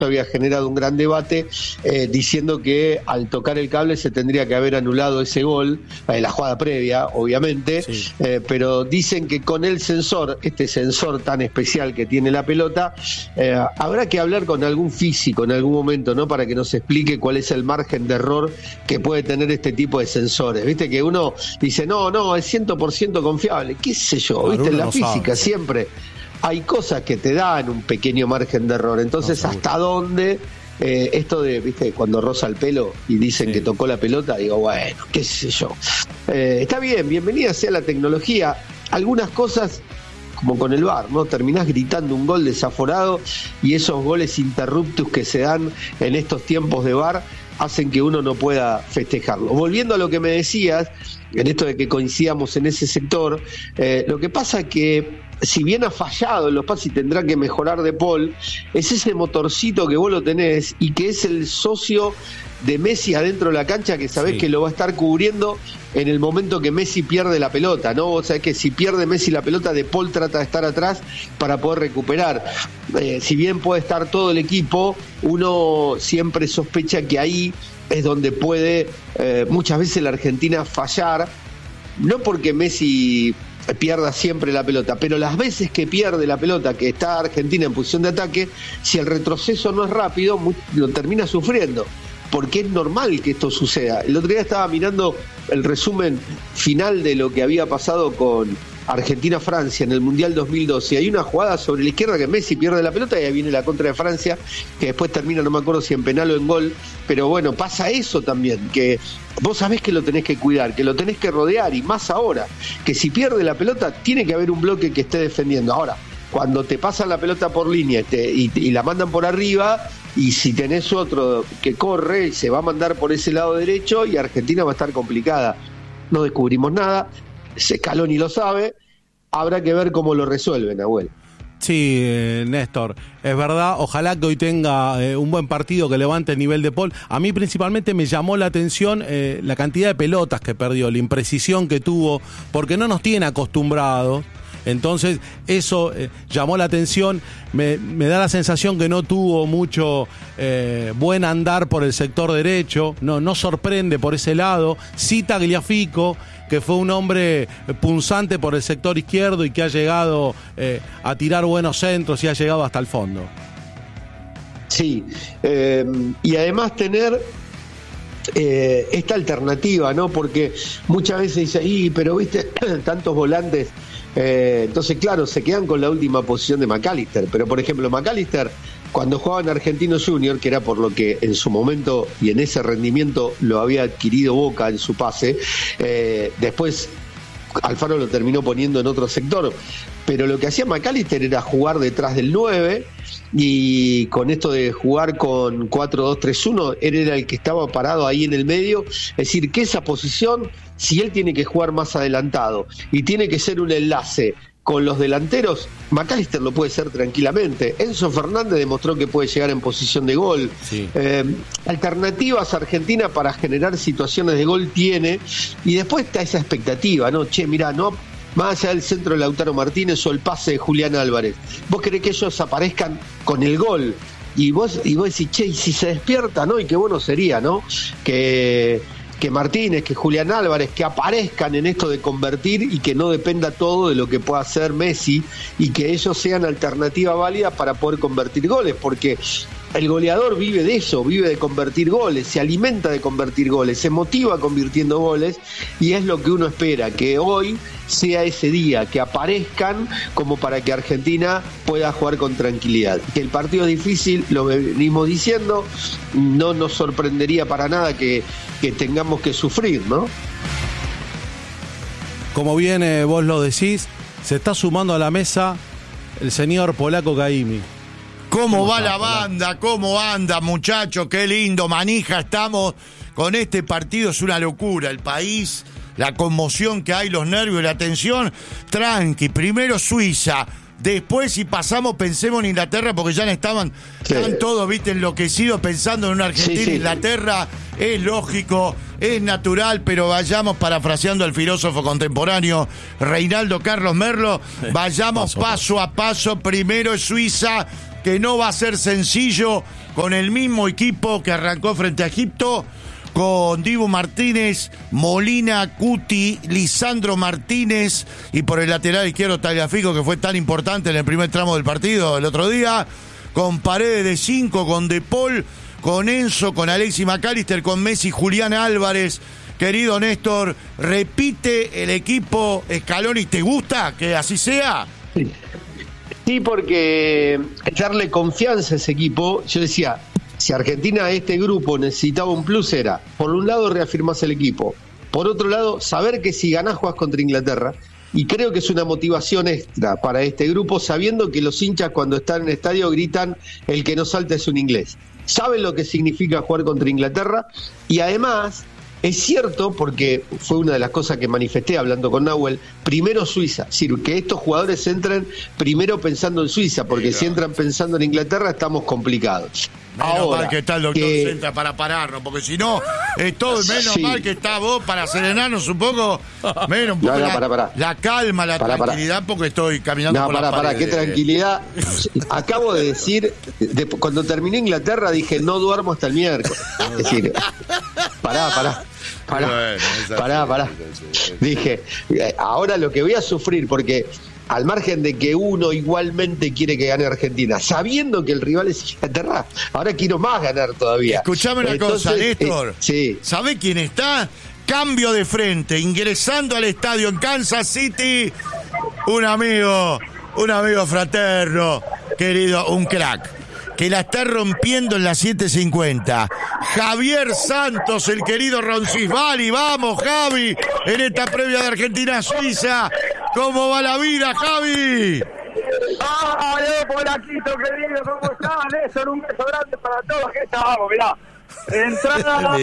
había generado un gran debate diciendo que al tocar el cable se tendría que haber anulado ese gol, la jugada previa, obviamente, sí. Pero dicen que con el sensor, este sensor tan especial que tiene la pelota, habrá que hablar con algún físico en algún momento, ¿no? Para que nos explique cuál es el margen de error que puede tener este tipo de sensores. Viste que uno dice, no, es 100% confiable, qué sé yo, viste, en la física siempre hay cosas que te dan un pequeño margen de error, entonces hasta dónde esto de, viste, cuando roza el pelo y dicen que tocó la pelota, digo, bueno, qué sé yo, está bien, bienvenida sea la tecnología, algunas cosas como con el VAR, ¿no? Terminás gritando un gol desaforado y esos goles interruptus que se dan en estos tiempos de VAR hacen que uno no pueda festejarlo. Volviendo a lo que me decías, en esto de que coincidamos en ese sector, lo que pasa es que si bien ha fallado en los pases y tendrá que mejorar De Paul, es ese motorcito que vos lo tenés y que es el socio de Messi adentro de la cancha que sabés que lo va a estar cubriendo en el momento que Messi pierde la pelota, ¿no? Vos sabés que si pierde Messi la pelota, De Paul trata de estar atrás para poder recuperar. Si bien puede estar todo el equipo, uno siempre sospecha que ahí es donde puede muchas veces la Argentina fallar, no porque Messi pierda siempre la pelota, pero las veces que pierde la pelota, que está Argentina en posición de ataque, si el retroceso no es rápido, lo termina sufriendo, porque es normal que esto suceda. El otro día estaba mirando el resumen final de lo que había pasado con Argentina-Francia en el Mundial 2012, hay una jugada sobre la izquierda que Messi pierde la pelota y ahí viene la contra de Francia, que después termina, no me acuerdo si en penal o en gol, pero bueno, pasa eso también, que vos sabés que lo tenés que cuidar, que lo tenés que rodear, y más ahora, que si pierde la pelota tiene que haber un bloque que esté defendiendo. Ahora, cuando te pasan la pelota por línea y la mandan por arriba, y si tenés otro que corre, se va a mandar por ese lado derecho y Argentina va a estar complicada. No descubrimos nada, Scaloni lo sabe, habrá que ver cómo lo resuelven, Nahuel. Sí, Néstor, es verdad, ojalá que hoy tenga un buen partido que levante el nivel de Paul. A mí principalmente me llamó la atención la cantidad de pelotas que perdió, la imprecisión que tuvo, porque no nos tiene acostumbrados. Entonces eso llamó la atención, me da la sensación que no tuvo mucho buen andar por el sector derecho, no sorprende por ese lado. Sí, Tagliafico, que fue un hombre punzante por el sector izquierdo y que ha llegado a tirar buenos centros y ha llegado hasta el fondo. Sí, y además tener esta alternativa, ¿no? Porque muchas veces dice, pero viste, tantos volantes, entonces claro, se quedan con la última posición de McAllister, pero por ejemplo McAllister cuando jugaba en Argentino Junior, que era por lo que en su momento y en ese rendimiento lo había adquirido Boca en su pase, después Alfaro lo terminó poniendo en otro sector, pero lo que hacía McAllister era jugar detrás del 9, y con esto de jugar con 4-2-3-1, él era el que estaba parado ahí en el medio, es decir, que esa posición, si él tiene que jugar más adelantado y tiene que ser un enlace con los delanteros, McAllister lo puede ser tranquilamente. Enzo Fernández demostró que puede llegar en posición de gol. Sí. Alternativas Argentina para generar situaciones de gol tiene, y después está esa expectativa, ¿no? Mirá, no, más allá del centro de Lautaro Martínez o el pase de Julián Álvarez, vos querés que ellos aparezcan con el gol, y vos decís, y si se despierta, ¿no? Y qué bueno sería, ¿no? Que Martínez, que Julián Álvarez, que aparezcan en esto de convertir y que no dependa todo de lo que pueda hacer Messi, y que ellos sean alternativa válida para poder convertir goles, porque el goleador vive de eso, vive de convertir goles, se alimenta de convertir goles, se motiva convirtiendo goles, y es lo que uno espera, que hoy sea ese día, que aparezcan como para que Argentina pueda jugar con tranquilidad. Que el partido es difícil, lo venimos diciendo, no nos sorprendería para nada que tengamos que sufrir, ¿no? Como bien vos lo decís, se está sumando a la mesa el señor Polaco Caimi. ¿Cómo va la banda? ¿Cómo anda, muchachos? Qué lindo, manija, estamos con este partido, es una locura. El país, la conmoción que hay, los nervios, la tensión. Tranqui, primero Suiza, después si pasamos pensemos en Inglaterra, porque ya están todos, viste, enloquecidos pensando en una Argentina, Inglaterra. Es lógico, es natural, pero vayamos, parafraseando al filósofo contemporáneo Reinaldo Carlos Merlo, vayamos paso a paso. Primero es Suiza, que no va a ser sencillo con el mismo equipo que arrancó frente a Egipto, con Dibu Martínez, Molina, Cuti, Lisandro Martínez y por el lateral izquierdo Tagliafico, que fue tan importante en el primer tramo del partido el otro día, con Paredes de 5, con De Paul, con Enzo, con Alexis McAllister, con Messi, Julián Álvarez. Querido Néstor, repite el equipo Scaloni, ¿te gusta que así sea? Sí, porque darle confianza a ese equipo, yo decía, si Argentina este grupo necesitaba un plus era, por un lado reafirmarse el equipo, por otro lado saber que si ganás jugás contra Inglaterra, y creo que es una motivación extra para este grupo, sabiendo que los hinchas cuando están en el estadio gritan el que no salta es un inglés. Saben lo que significa jugar contra Inglaterra y además es cierto, porque fue una de las cosas que manifesté hablando con Nahuel, primero Suiza, es decir, que estos jugadores entren primero pensando en Suiza, porque si entran pensando en Inglaterra estamos complicados. Menos ahora, mal que está el doctor Centra para pararnos, porque si no, es todo menos mal que está vos para serenarnos un poco, menos un poco la calma, la tranquilidad, porque estoy caminando por la pared. Qué tranquilidad. Acabo de decir, cuando terminé Inglaterra dije, no duermo hasta el miércoles. Es decir, pará. Dije, ahora lo que voy a sufrir, porque al margen de que uno igualmente quiere que gane Argentina, sabiendo que el rival es Inglaterra, ahora quiero más ganar todavía. Escuchame una cosa, Néstor. Sí. ¿Sabés quién está? Cambio de frente, ingresando al estadio en Kansas City, un amigo fraterno, querido, un crack, que la está rompiendo en la 750. Javier Santos, el querido Roncisvali. Vamos, Javi, en esta previa de Argentina-Suiza. ¿Cómo va la vida, Javi? Polaquito, querido, ¿cómo estás, Néstor? Un beso grande para todos. Aquí estamos, mirá. Entrada,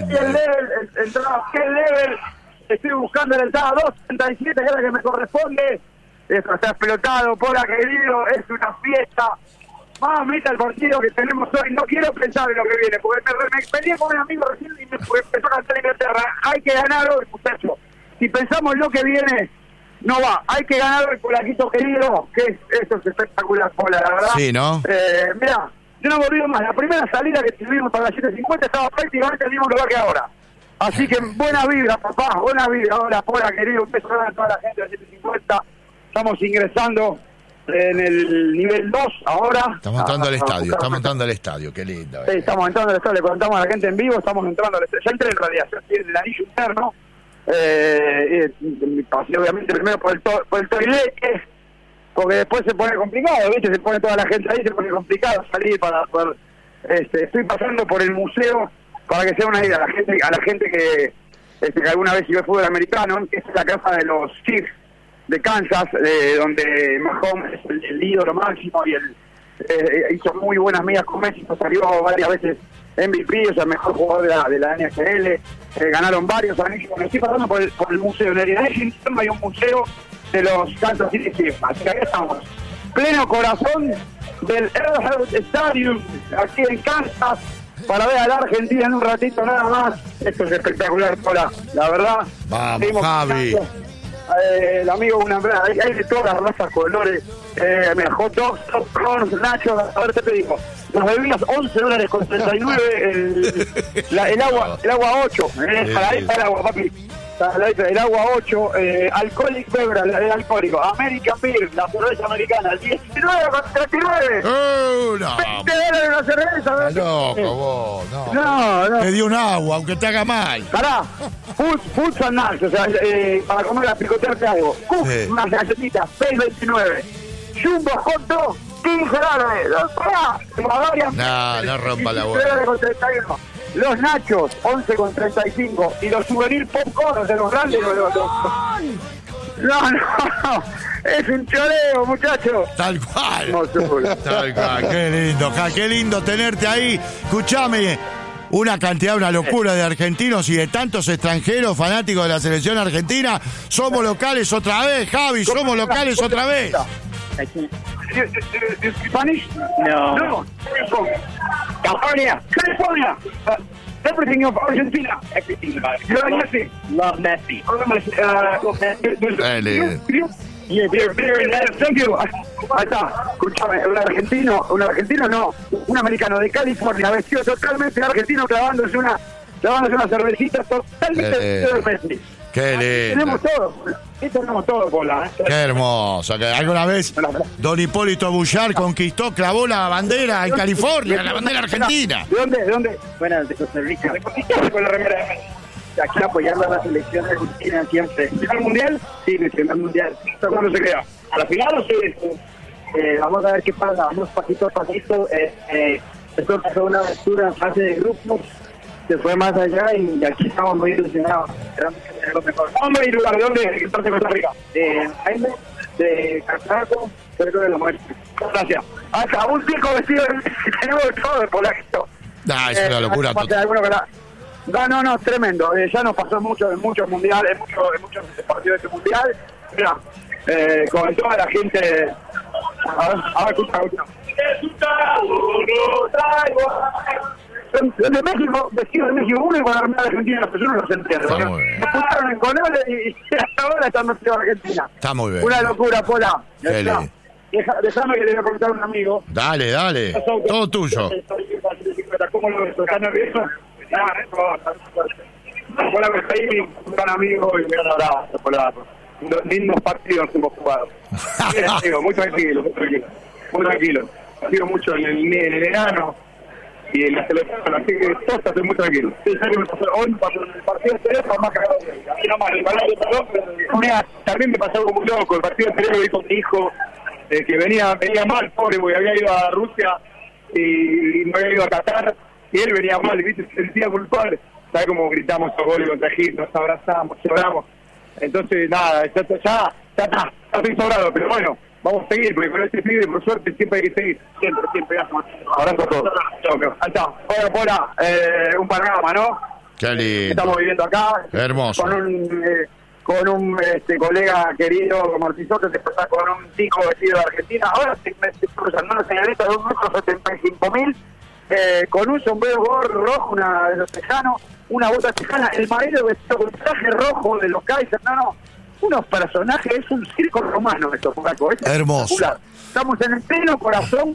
¿qué level? Estoy buscando en el entrada 237, que es la que me corresponde. Esto está explotado, Pola, querido. Es una fiesta. Mamita, el partido que tenemos hoy, no quiero pensar en lo que viene, porque me peleé con un amigo recién y me empezó a cantar Inglaterra. Hay que ganar hoy, muchachos. Si pensamos en lo que viene, no va. Hay que ganar hoy, Polaquito querido, que esto es espectacular, Pola, la verdad. Sí, ¿no? Mirá, yo no me olvido más. La primera salida que tuvimos para la 750 estaba prácticamente el mismo lugar que ahora. Así que buena vibra, papá, buena vibra. Ahora, Pola, querido, un beso grande a toda la gente de la 750. Estamos ingresando en el nivel 2 ahora. Estamos entrando al estadio, qué lindo. Sí, estamos entrando al estadio, le contamos a la gente en vivo, estamos entrando al estadio. Ya entré en realidad, ya estoy en el anillo interno. Pasé obviamente primero por el toilete, porque después se pone complicado, ¿viste? Se pone toda la gente ahí, se pone complicado salir para poder... estoy pasando por el museo para que sea una idea a la gente que alguna vez vio fútbol americano, que es la casa de los Chiefs de Kansas, donde Mahomes es el ídolo máximo y hizo muy buenas migas con Messi, salió varias veces MVP, o sea, mejor jugador de la NHL, ganaron varios anillos. Estoy pasando por el museo, en el Edison hay un museo de los Kansas City Chiefs, así que acá estamos, pleno corazón del Arrowhead Stadium, aquí en Kansas, para ver a la Argentina en un ratito nada más. Esto es espectacular, Pola, la verdad. Vamos, Javi. El amigo, hay de todas las razas, colores, hot dogs, popcorn, nachos, a ver, te digo, las bebidas $11.39, el agua 8, para el agua, papi, el agua 8, alcoholic beverage, el alcohólico, American Beer, la cerveza americana, $19.39. No. $20 la cerveza. Estás loco, vos, no. No. Te di un agua, aunque te haga mal. Pará, food and snacks, o sea, para comer la picotearte algo. Unas galletitas, $6.29. Jumbo hot dog, $15. Pará, no rompa la bola. Los nachos, $11.35. Y los souvenir popcorn de los grandes. No. Es un choreo, muchachos. Tal cual. Qué lindo tenerte ahí. Escuchame, una cantidad, una locura de argentinos y de tantos extranjeros fanáticos de la selección argentina. Somos locales otra vez, Javi, somos locales otra vez. Spanish? No. California. Everything of Argentina. Everything about it. Love Messi. Thank you. Ahí está, escúchame, un argentino no, un americano de California, vestido totalmente argentino, clavándose una cervecita totalmente de Messi. Qué lindo. Tenemos todo, Pola. Qué hermoso. ¿Alguna vez don Hipólito Bullard clavó la bandera en California, la bandera argentina? ¿De dónde? Bueno, de Costa Rica. De Costa Rica con la remera de Messi. Aquí apoyando a la selección argentina siempre. ¿Final mundial? Sí, el final mundial. ¿Cuándo se queda? ¿A la final o sí? Vamos a ver qué pasa. Vamos pasito a pasito. Esto pasó una aventura en fase de grupos. Se fue más allá y aquí estamos muy ilusionados. Lo mejor. ¿Dónde ir? ¿De dónde? ¿De Costa Rica? De Jaime, de Cartago, Cerco de la Muerte. Gracias. Hasta un chico vestido de tenemos todo de polaco. Es una locura. No, tremendo. Ya nos pasó en muchos mundiales, en muchos partidos de este mundial. Mira, con toda la gente. A ver, escucha. De México, vestido de México, uno y con la armada argentina, pero yo no los entiendo. Me escucharon en Conole y hasta ahora están vestidos de Argentina. Está muy bien. Una locura, Pola. Déjame que le voy a preguntar a un amigo. Dale. Todo tuyo. ¿Cómo lo ves? ¿Estás nervioso? Pola, me estoy un gran amigo y me han abrazo, Pola. Los mismos partidos hemos jugado. Muy tranquilo. Ha sido mucho en el verano y en la selección, así que todo está muy tranquilo. Sí, hoy me pasó el partido anterior, más cagado. Aquí nomás, el balón de perdón, pero también me pasó algo muy loco. El partido anterior lo dijo mi hijo, que venía mal, pobre, porque había ido a Rusia y no había ido a Qatar, y él venía mal, y viste, se sentía culpable. ¿Sabes cómo gritamos esos goles contra Egipto? Nos abrazamos, lloramos. Entonces, nada, ya está, estoy sobrado, pero bueno. Vamos a seguir, porque con este pibe, por suerte, siempre hay que seguir. Siempre. Abrazo a todos. Ahí está. Hola, un panorama, ¿no? Qué lindo. Estamos viviendo acá. Hermoso. Con un colega querido, como Artizote, te pasás con un chico vestido de Argentina. Ahora me cruzan una señorita de 1,75 m, con un sombrero gorro rojo, una de los tejanos, una bota tejana, el marido vestido con traje rojo de los Kaiser. No. Unos personajes, es un circo romano esto, Pocaco. Hermoso. Estamos en el pleno corazón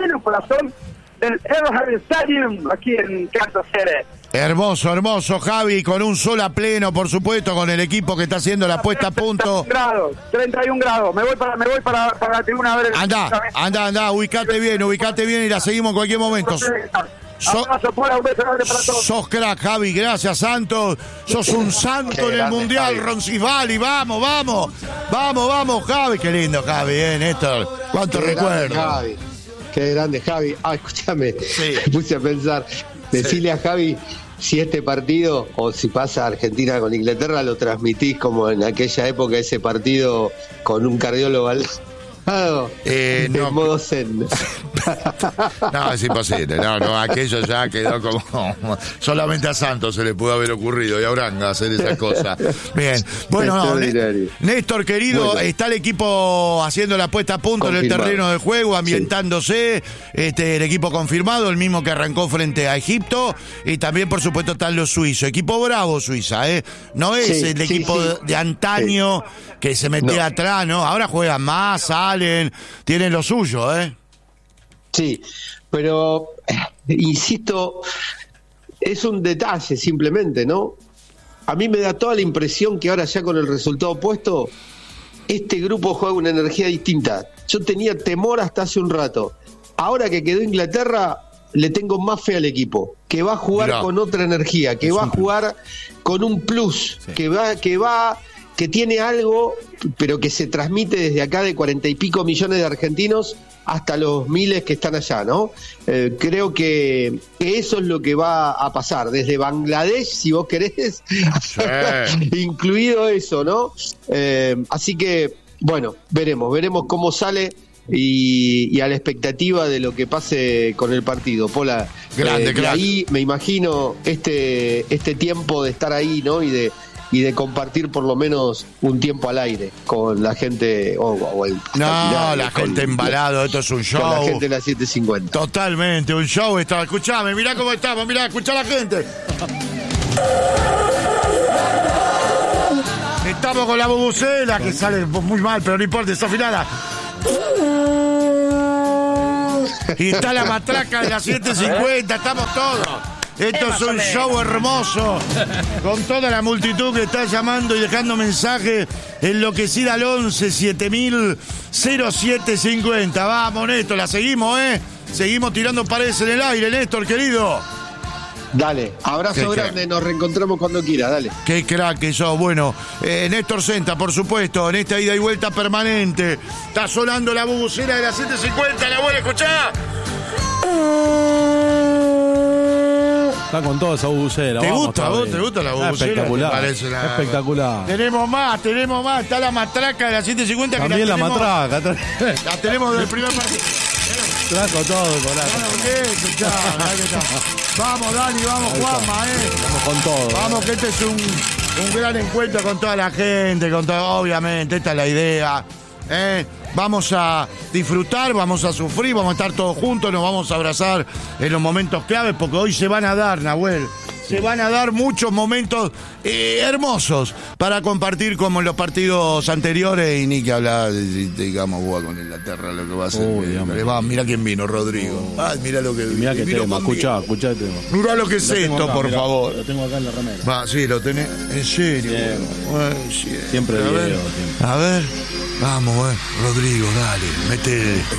del Arrowhead Stadium, aquí en Kansas City. Hermoso, Javi, con un sol a pleno, por supuesto, con el equipo que está haciendo la puesta a punto. 31 grados. Me voy para la tribuna a ver el... Anda, ubicate bien y la seguimos en cualquier momento. Abrazo, un beso grande para todos. Sos crack, Javi, gracias, Santos. Sos un santo en el Mundial, Roncesvalles. Vamos, Javi. Qué lindo, Javi, Néstor. Cuánto recuerdo. Qué grande, Javi. Escúchame, me puse a pensar. Decirle a Javi si este partido, o si pasa Argentina con Inglaterra, lo transmitís como en aquella época, ese partido con un cardiólogo al lado. No, modo zen. No, es imposible. No, aquello ya quedó como... Solamente a Santos se le pudo haber ocurrido y a Uranga hacer esas cosas. Bien. Bueno, Néstor, querido, está el equipo haciendo la puesta a punto en el terreno de juego, ambientándose. El equipo confirmado, el mismo que arrancó frente a Egipto. Y también, por supuesto, están los suizos. Equipo bravo, Suiza, ¿eh? No es el equipo de antaño que se metía atrás, ¿no? Ahora juegan más, salen, tienen lo suyo, ¿eh? Sí, pero insisto, es un detalle simplemente, ¿no? A mí me da toda la impresión que ahora ya con el resultado puesto, este grupo juega una energía distinta. Yo tenía temor hasta hace un rato. Ahora que quedó Inglaterra, le tengo más fe al equipo, que va a jugar con otra energía, que va a jugar con un plus, que tiene algo, pero que se transmite desde acá de 40 y pico millones de argentinos hasta los miles que están allá, ¿no? Creo que eso es lo que va a pasar, desde Bangladesh, si vos querés, incluido eso, ¿no? Así que, bueno, veremos cómo sale y a la expectativa de lo que pase con el partido. Pola, grande. Ahí me imagino este tiempo de estar ahí, ¿no? Y de compartir por lo menos un tiempo al aire con la gente la gente embalado, esto es un show. Con la gente de la 750. Totalmente, un show. Escuchame, mirá cómo estamos, escuchá a la gente. Estamos con la bubucela, que sale muy mal, pero no importa, está afinada. Y está la matraca de las 7:50, estamos todos. Esto es un show hermoso, con toda la multitud que está llamando y dejando mensajes, enloquecida al 11 7000 0750. Vamos, Néstor, la seguimos, Seguimos tirando paredes en el aire, Néstor, querido. Dale, abrazo grande, nos reencontramos cuando quieras, dale. Qué crack que sos. Bueno, Néstor Senta, por supuesto, en esta ida y vuelta permanente. Está sonando la bubucera de las 7:50, la voy a escuchar. Está con toda esa bubucera. ¿Te gusta vos? ¿Te gusta la bubucera? Espectacular. Espectacular. Tenemos más. Está la matraca de las 7:50. También la matraca. La tenemos del primer partido. Trajo todo, Colazo. Vamos, Dani, vamos, Juanma, Vamos con todo. Vamos, que este es un gran encuentro con toda la gente, obviamente, esta es la idea. Vamos a disfrutar, vamos a sufrir, vamos a estar todos juntos, nos vamos a abrazar en los momentos claves, porque hoy se van a dar, Nahuel. Se van a dar muchos momentos hermosos para compartir como en los partidos anteriores, y ni que hablar, digamos, jugar con Inglaterra, lo que va a hacer. Mira quién vino, Rodrigo. Mira lo que Mira que tema, escuchá el tema. Mira lo que es esto, acá, por favor. Lo tengo acá en la remera. Sí, lo tenés. En serio. Siempre video. A ver. Vamos, Rodrigo, dale, mete.